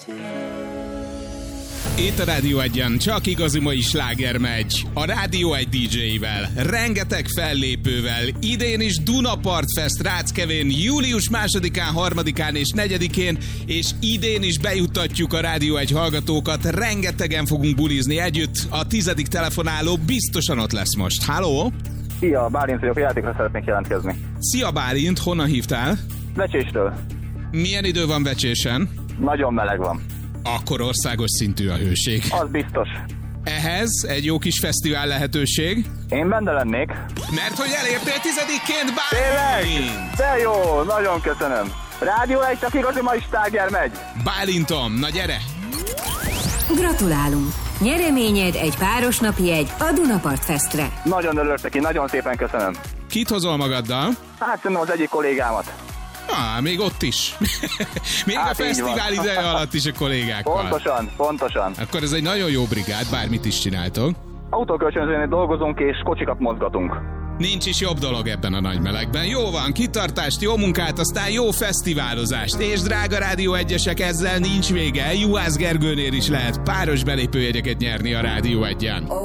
Itt a Rádió 1-en csak igazi mai sláger megy. A Rádió 1 DJ-vel, rengeteg fellépővel, idén is Dunapart Fest Ráckevén, július 2-án, 3-án és 4-én, és idén is bejuttatjuk a Rádió 1 hallgatókat, rengetegen fogunk bulizni együtt, a 10. telefonáló biztosan ott lesz most. Halló? Szia, Bálint vagyok, a játékra szeretnék jelentkezni. Szia Bálint, honnan hívtál? Vecséstől. Milyen idő van Vecsésen? Nagyon meleg van. Akkor országos szintű a hőség. Az biztos. Ehhez egy jó kis fesztivál lehetőség. Én benne lennék. Mert hogy elértél 10-ként Tényleg? Bálint! De jó, nagyon köszönöm. Rádió 1 csak igazi mai sláger megy. Bálintom, na gyere! Gratulálunk! Nyereményed egy párosnapi jegy a Dunapart Festre. Nagyon örülök neki, nagyon szépen köszönöm. Kit hozol magaddal? Hát szerintem az egyik kollégámat. Még ott is. Még Hát a fesztivál ideje alatt is a kollégákkal. Pontosan. Akkor ez egy nagyon jó brigád, bármit is csináltok. Autókölcsönzőnél dolgozunk és kocsikat mozgatunk. Nincs is jobb dolog ebben a nagy melegben. Jó van, kitartást, jó munkát, aztán jó fesztiválozást. És drága Rádió 1-esek, ezzel nincs vége. Juhász Gergőnél is lehet páros belépőjegyeket nyerni a Rádió 1-en.